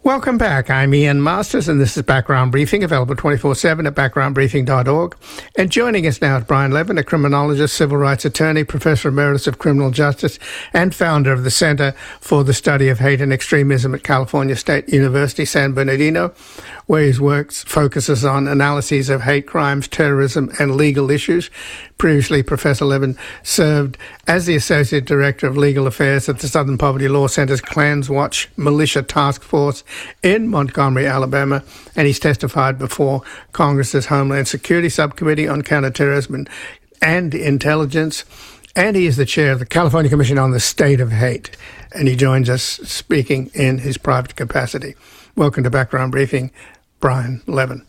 Welcome back. I'm Ian Masters, and this is Background Briefing, available 24/7 at backgroundbriefing.org. And joining us now is Brian Levin, a criminologist, civil rights attorney, professor emeritus of criminal justice, and founder of the Center for the Study of Hate and Extremism at California State University, San Bernardino, where his work focuses on analyses of hate crimes, terrorism, and legal issues. Previously, Professor Levin served as the Associate Director of Legal Affairs at the Southern Poverty Law Center's Klans Watch Militia Task Force in Montgomery, Alabama, and he's testified before Congress's Homeland Security Subcommittee on Counterterrorism and Intelligence, and he is the chair of the California Commission on the State of Hate, and he joins us speaking in his private capacity. Welcome to Background Briefing, Brian Levin.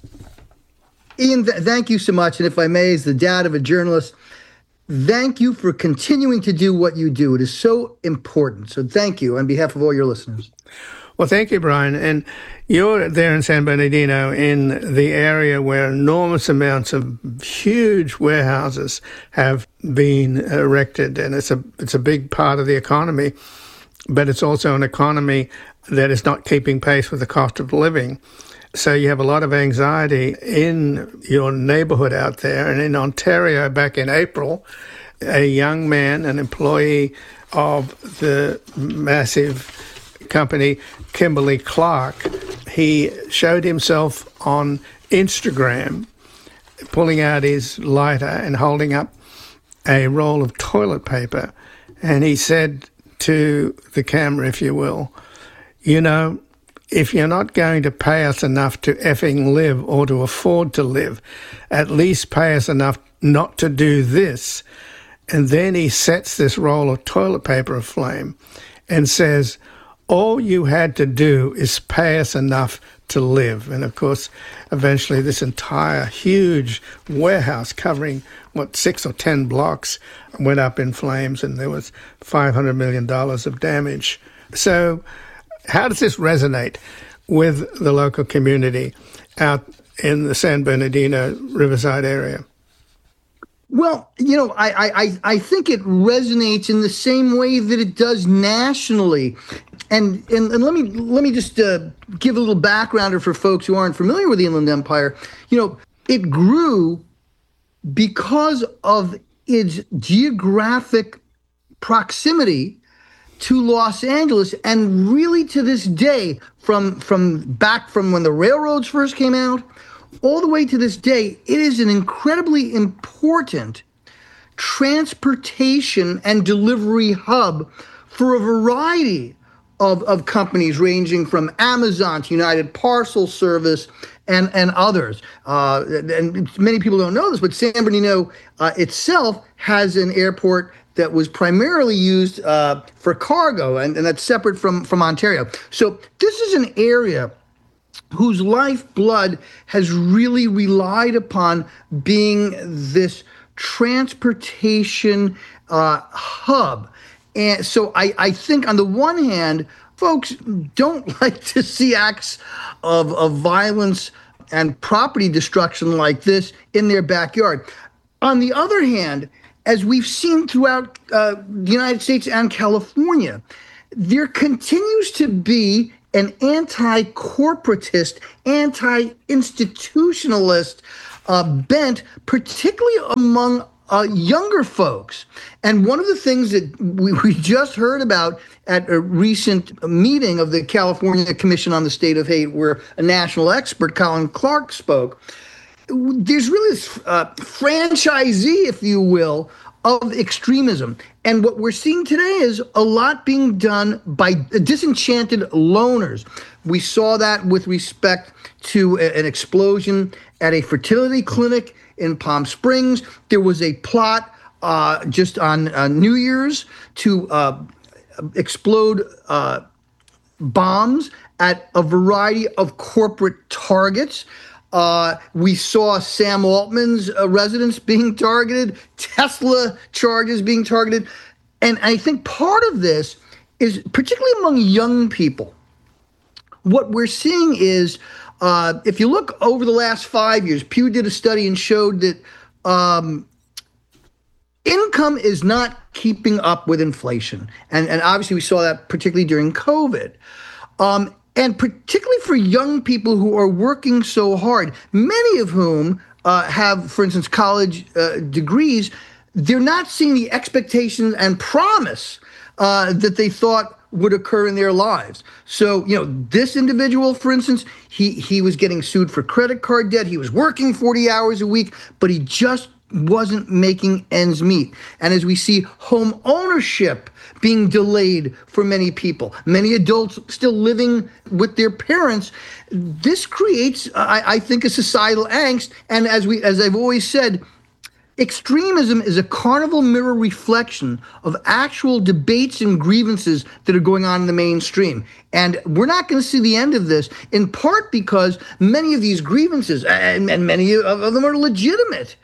Ian, thank you so much. And if I may, as the dad of a journalist, thank you for continuing to do what you do. It is so important. So thank you on behalf of all your listeners. Well, thank you, Brian. And you're there in San Bernardino, in the area where enormous amounts of huge warehouses have been erected. And it's a big part of the economy, but it's also an economy that is not keeping pace with the cost of living. So you have a lot of anxiety in your neighborhood out there. And in Ontario, back in April, a young man, an employee of the massive company Kimberly-Clark, he showed himself on Instagram pulling out his lighter and holding up a roll of toilet paper. And he said to the camera, if you will, you know, if you're not going to pay us enough to effing live or to afford to live, at least pay us enough not to do this. And then he sets this roll of toilet paper aflame and says, all you had to do is pay us enough to live. And of course, eventually this entire huge warehouse covering, 6 or 10 blocks went up in flames, and there was $500 million of damage. So how does this resonate with the local community out in the San Bernardino Riverside area? Well, you know, I think it resonates in the same way that it does nationally. And let me just give a little backgrounder for folks who aren't familiar with the Inland Empire. You know, it grew because of its geographic proximity to Los Angeles, and really to this day, from when the railroads first came out, all the way to this day, it is an incredibly important transportation and delivery hub for a variety of companies, ranging from Amazon to United Parcel Service and others. And many people don't know this, but San Bernardino itself has an airport that was primarily used for cargo, and that's separate from Ontario. So this is an area whose lifeblood has really relied upon being this transportation hub. And so I think on the one hand, folks don't like to see acts of violence and property destruction like this in their backyard. On the other hand, as we've seen throughout the United States and California, there continues to be an anti-corporatist, anti-institutionalist bent, particularly among younger folks. And one of the things that we just heard about at a recent meeting of the California Commission on the State of Hate, where a national expert, Colin Clark, spoke, there's really this franchisee, if you will, of extremism. And what we're seeing today is a lot being done by disenchanted loners. We saw that with respect to an explosion at a fertility clinic in Palm Springs. There was a plot just on New Year's to explode bombs at a variety of corporate targets. We saw Sam Altman's residence being targeted, Tesla charges being targeted. And I think part of this is, particularly among young people, what we're seeing is, if you look over the last 5 years, Pew did a study and showed that income is not keeping up with inflation. And obviously we saw that particularly during COVID. And particularly for young people who are working so hard, many of whom have, for instance, college degrees, they're not seeing the expectations and promise that they thought would occur in their lives. So, this individual, for instance, he was getting sued for credit card debt. He was working 40 hours a week, but he just wasn't making ends meet. And as we see home ownership being delayed for many people, many adults still living with their parents, this creates, I think, a societal angst. And as I've always said, extremism is a carnival mirror reflection of actual debates and grievances that are going on in the mainstream. And we're not going to see the end of this, in part because many of these grievances, and many of them are legitimate,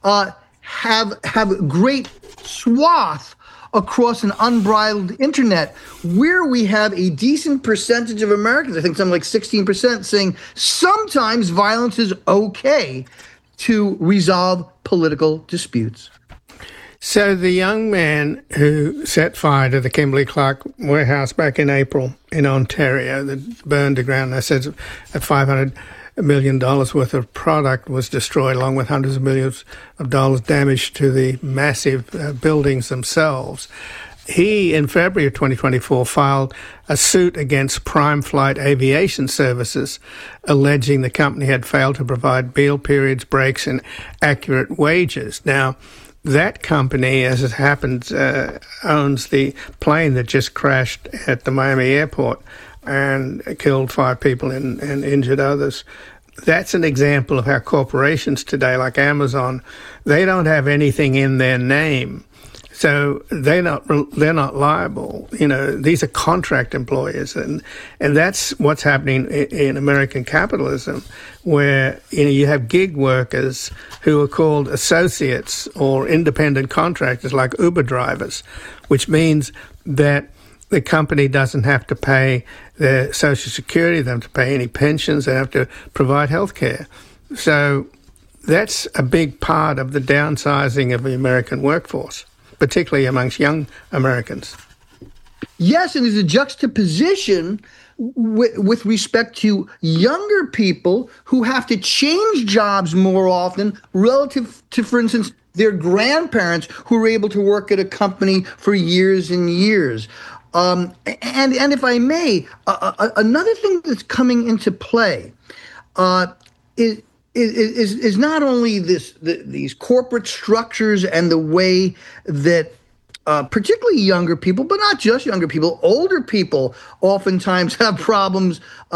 have great swath across an unbridled internet, where we have a decent percentage of Americans, I think something like 16%, saying sometimes violence is okay to resolve political disputes. So the young man who set fire to the Kimberly-Clark warehouse back in April in Ontario that burned to ground, that says that $500 million worth of product was destroyed, along with hundreds of millions of dollars damage to the massive buildings themselves. He, in February of 2024, filed a suit against Prime Flight Aviation Services, alleging the company had failed to provide meal periods, breaks, and accurate wages. Now, that company, as it happens, owns the plane that just crashed at the Miami airport and killed 5 people and injured others. That's an example of how corporations today, like Amazon, they don't have anything in their name. So they're not liable. These are contract employers, and that's what's happening in American capitalism, where you have gig workers who are called associates or independent contractors, like Uber drivers, which means that the company doesn't have to pay their Social Security, they don't have to pay any pensions, they have to provide health care. So that's a big part of the downsizing of the American workforce, particularly amongst young Americans. Yes, and there's a juxtaposition with respect to younger people who have to change jobs more often relative to, for instance, their grandparents who were able to work at a company for years and years. And if I may, another thing that's coming into play is not only these corporate structures and the way that particularly younger people, but not just younger people, older people oftentimes have problems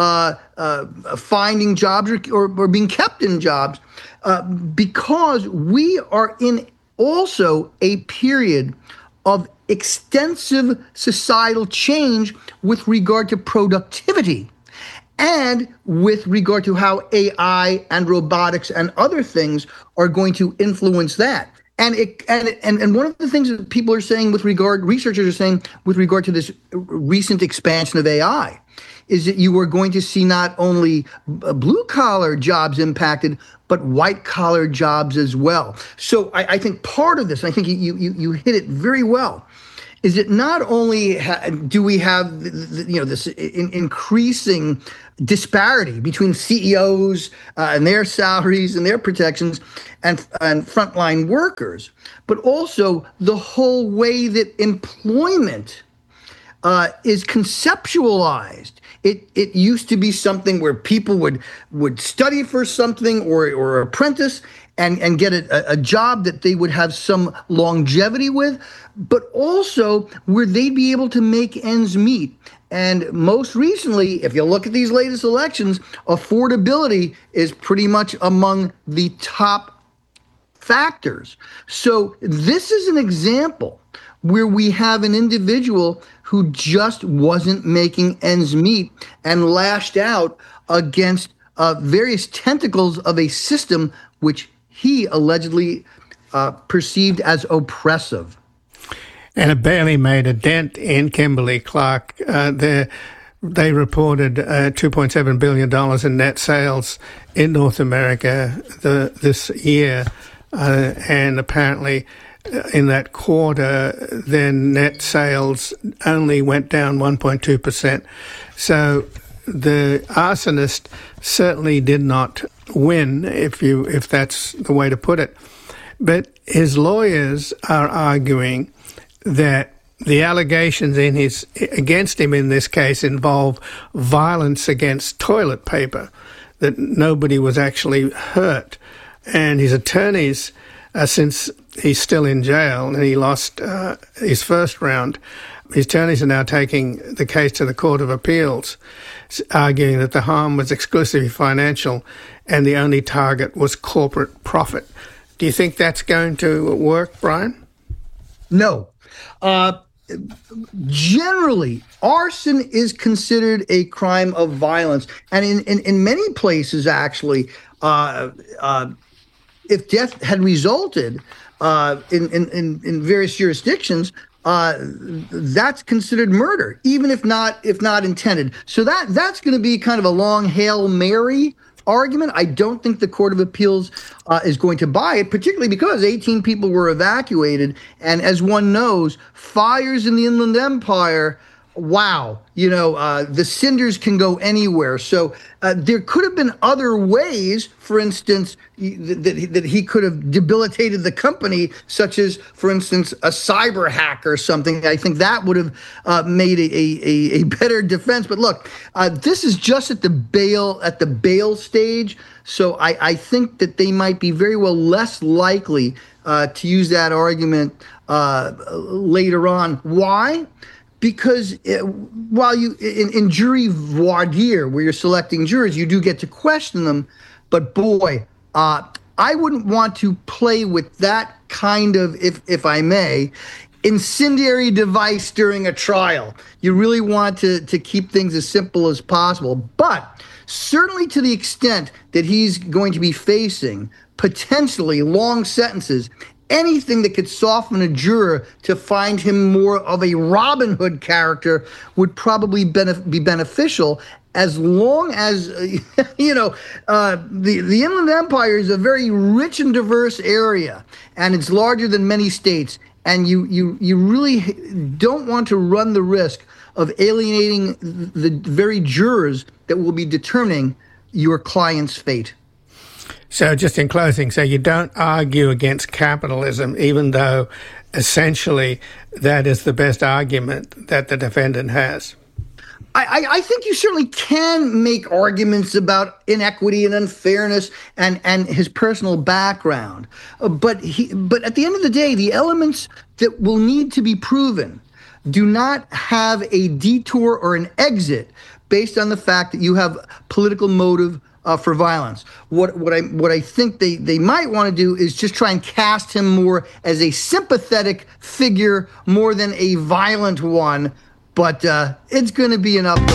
finding jobs or being kept in jobs because we are in also a period of extensive societal change with regard to productivity and with regard to how AI and robotics and other things are going to influence that. And one of the things that people are saying researchers are saying with regard to this recent expansion of AI is that you are going to see not only blue-collar jobs impacted, but white-collar jobs as well. So I think part of this, and I think you hit it very well, is that not only do we have this increasing disparity between CEOs and their salaries and their protections and frontline workers, but also the whole way that employment is conceptualized. It used to be something where people would study for something or apprentice and get a job that they would have some longevity with, but also where they'd be able to make ends meet. And most recently, if you look at these latest elections, affordability is pretty much among the top factors. So this is an example where we have an individual who just wasn't making ends meet and lashed out against various tentacles of a system which he allegedly perceived as oppressive. And it barely made a dent in Kimberly-Clark. They reported $2.7 billion in net sales in North America this year. And apparently in that quarter, their net sales only went down 1.2%. So the arsonist certainly did not win, if that's the way to put it. But his lawyers are arguing that the allegations against him in this case involve violence against toilet paper, that nobody was actually hurt. And his attorneys, since he's still in jail and he lost his first round, his attorneys are now taking the case to the Court of Appeals, arguing that the harm was exclusively financial and the only target was corporate profit. Do you think that's going to work, Brian? No. Generally, arson is considered a crime of violence. And in many places, actually, if death had resulted in various jurisdictions, that's considered murder, even if not intended. So that's going to be kind of a long Hail Mary argument. I don't think the Court of Appeals is going to buy it, particularly because 18 people were evacuated. And as one knows, fires in the Inland Empire, wow, the cinders can go anywhere. So there could have been other ways, for instance, that he could have debilitated the company, such as, for instance, a cyber hack or something. I think that would have made a better defense. But look, this is just at the bail stage. So I think that they might be very well less likely to use that argument later on. Why? Because while you in jury voir dire, where you're selecting jurors, you do get to question them. But boy, I wouldn't want to play with that kind of, if I may, incendiary device during a trial. You really want to keep things as simple as possible. But certainly to the extent that he's going to be facing potentially long sentences, anything that could soften a juror to find him more of a Robin Hood character would probably be beneficial, as long as, the Inland Empire is a very rich and diverse area, and it's larger than many states, and you really don't want to run the risk of alienating the very jurors that will be determining your client's fate. So just in closing, so you don't argue against capitalism, even though essentially that is the best argument that the defendant has? I think you certainly can make arguments about inequity and unfairness and his personal background. But at the end of the day, the elements that will need to be proven do not have a detour or an exit based on the fact that you have political motive for violence. What I think they might want to do is just try and cast him more as a sympathetic figure more than a violent one. But it's going to be enough.